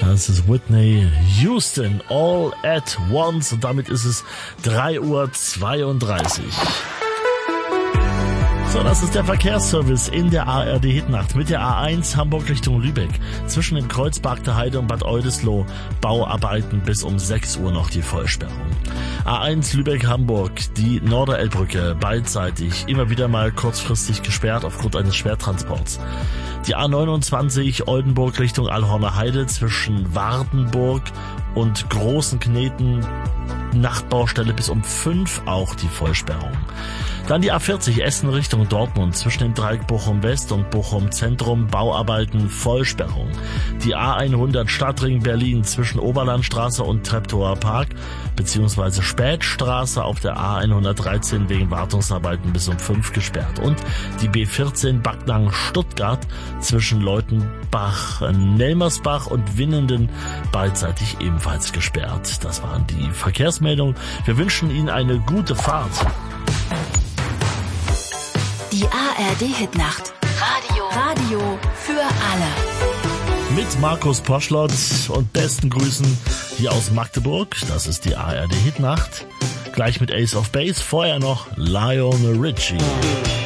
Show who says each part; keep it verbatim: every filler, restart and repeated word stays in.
Speaker 1: Das ist Whitney Houston, All at Once. Und damit ist es drei Uhr zweiunddreißig. So, das ist der Verkehrsservice in der A R D-Hitnacht mit der A eins Hamburg Richtung Lübeck. Zwischen dem Kreuzberg der Heide und Bad Oldesloe Bauarbeiten bis um sechs Uhr noch die Vollsperrung. A eins Lübeck-Hamburg, die Norderelbbrücke beidseitig immer wieder mal kurzfristig gesperrt aufgrund eines Schwertransports. Die A neunundzwanzig Oldenburg Richtung Allhorner Heide zwischen Wardenburg und Großen Kneten, Nachtbaustelle bis um fünf auch die Vollsperrung. Dann die A vierzig Essen Richtung Dortmund zwischen dem Dreieck Bochum West und Bochum Zentrum Bauarbeiten, Vollsperrung. Die A hundert Stadtring Berlin zwischen Oberlandstraße und Treptower Park bzw. Spätstraße auf der A hundertdreizehn wegen Wartungsarbeiten bis um fünf gesperrt. Und die B vierzehn Backnang Stuttgart zwischen Leutenbach, Nelmersbach und Winnenden beidseitig ebenfalls gesperrt. Das waren die Verkehrsmeldungen. Wir wünschen Ihnen eine gute Fahrt.
Speaker 2: Die A R D-Hitnacht. Radio. Radio für alle.
Speaker 1: Mit Markus Poschlott und besten Grüßen hier aus Magdeburg. Das ist die A R D-Hitnacht. Gleich mit Ace of Base. Vorher noch Lionel Richie.